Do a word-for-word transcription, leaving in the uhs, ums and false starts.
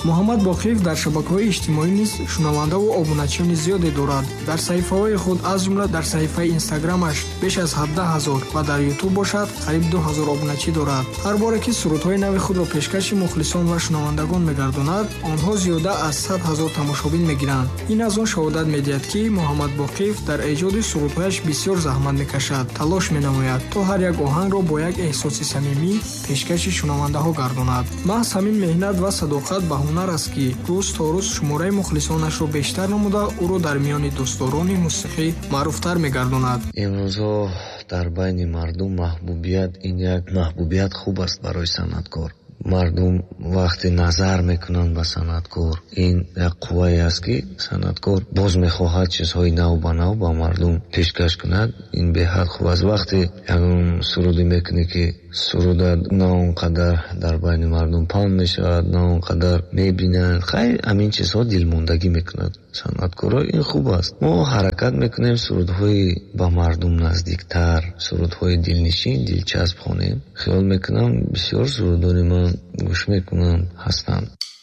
муҳаммад боқиев дар шабакаҳои иҷтимоӣ низ шунавандаву обуначиёни зиёде дорад. дар саҳифаҳои худ аз ҷумла дар саҳифаи инстаграмаш беш аз ҳабдаҳ ҳазор ва дар ютуб бошад қариб ду ҳазор обуначӣ дорад. ҳар боре ки сурудҳои нави худро пешкаши мухлисон ва шунавандагон мегардонад, онҳо зиёда аз сад ҳазор тамошобин мегиранд. ин аз он шаҳодат медиҳад ки муҳаммад боқиев дар эҷоди сурудҳояш бисёр заҳмат мекашад, талош менамояд то ҳар як оҳангро бо як эҳсоси самимӣ пешкаши шунавандаҳо гардонад. маҳз ҳамин меҳнат ва садоқат ба ҳунар аст ки рӯз то рӯз шумораи мухлисонашро бештар намуда ӯро дар миёни дӯстдорони мусиқӣ маъруфтар мегардонад. имрӯзҳо дар байни мардум маҳбубият ин як маҳбубият хуб аст барои санъаткор. мардум вақте назар мекунанд ба санъаткор, ин як қуввае аст ки санъаткор боз мехоҳад чизҳои нав ба нав ба мардум пешкаш кунад. ин беҳад хуб аст. вақте ягон сурудӣ мекунӣ ки сурудат на он қадар дар байни мардум паҳн мешавад, на он қадар мебинанд, хайр ҳамин чизҳо дилмондагӣ мекунад санъаткорро. ин хуб аст. мо ҳаракат мекунем сурудҳои ба мардум наздиктар, сурудҳои дилнишин, дилчасп хонем. хиёл мекунам бисёр сурудони ман гӯш мекунанд ҳастанд.